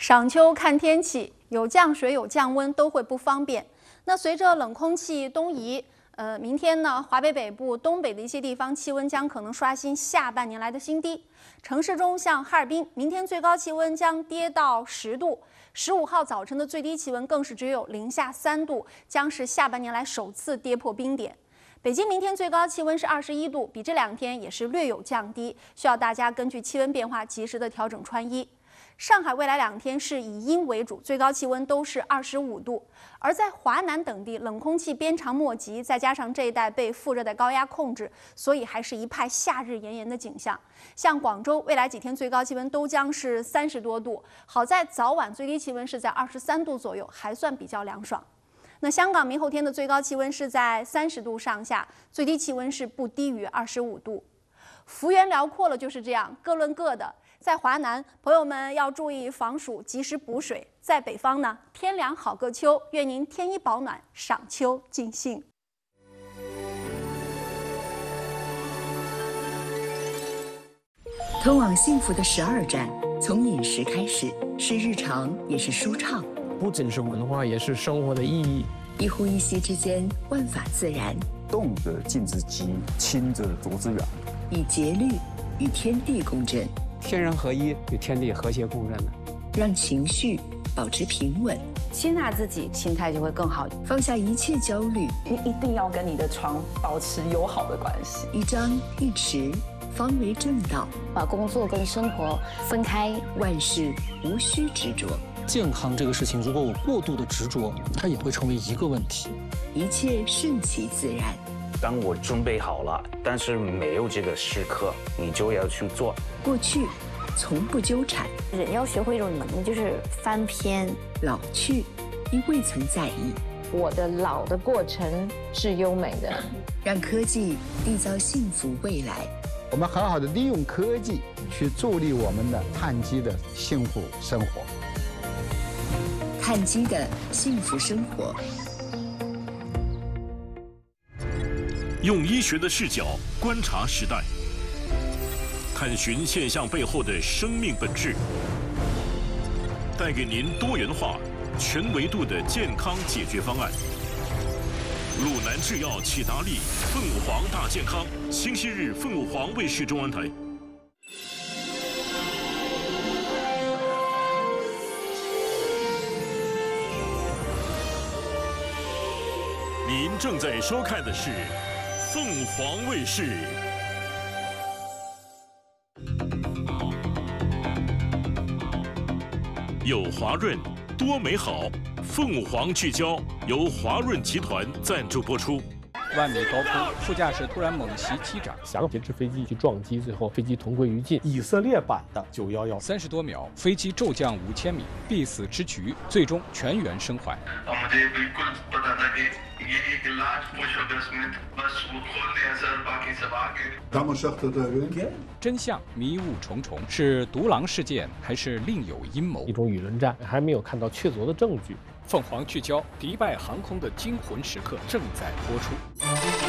赏秋看天气，有降水有降温都会不方便。那随着冷空气东移，明天呢，华北北部、东北的一些地方气温将可能刷新下半年来的新低。城市中像哈尔滨，明天最高气温将跌到10度，15号早晨的最低气温更是只有零下3度，将是下半年来首次跌破冰点。北京明天最高气温是21度，比这2天也是略有降低，需要大家根据气温变化及时的调整穿衣。上海未来2天是以阴为主，最高气温都是25度。而在华南等地，冷空气鞭长莫及，再加上这一带被副热带高压控制，所以还是一派夏日炎炎的景象。像广州未来几天最高气温都将是30多度，好在早晚最低气温是在23度左右，还算比较凉爽。那香港明后天的最高气温是在30度上下，最低气温是不低于25度。幅员辽阔了就是这样，各论各的。在华南，朋友们要注意防暑，及时补水；在北方呢，天凉好个秋，愿您添衣保暖，赏秋尽兴。 通往幸福的12站，从饮食开始，是日常，也是舒畅。 不仅是文化，也是生活的意义。 一呼一吸之间，万法自然。 动则静之急，清则浊之远。 以节律与天地共振。 天人合一，与天地和谐共振的， 让情绪保持平稳， 接纳自己，心态就会更好。 放下一切焦虑， 你一定要跟你的床保持友好的关系。 一张一弛，方为正道。 把工作跟生活分开， 万事无需执着。 健康这个事情，如果我过度的执着，它也会成为一个问题。 一切顺其自然。 当我准备好了，但是没有这个时刻，你就要去做。 过去从不纠缠， 人要学会一种能力，就是翻篇。 老去因未曾在意， 我的老的过程是优美的。 让科技缔造幸福未来。 我们很好的利用科技去助力我们的碳基的幸福生活。 碳基的幸福生活。 用医学的视角观察时代，探寻现象背后的生命本质，带给您多元化、全维度的健康解决方案。鲁南制药启达利凤凰大健康，星期日凤凰卫视中文台。您正在收看的是凤凰卫视。有华润，多美好。凤凰聚焦由华润集团赞助播出。 万米高空，副驾驶突然猛袭机长， 想劫持飞机去撞击，最后飞机同归于尽。 以色列版的911，30 多秒，飞机骤降5000米，必死之局，最终全员生还。真相迷雾重重，是独狼事件还是另有阴谋？ 一种舆论战，还没有看到确凿的证据。 凤凰聚焦，迪拜航空的惊魂时刻正在播出。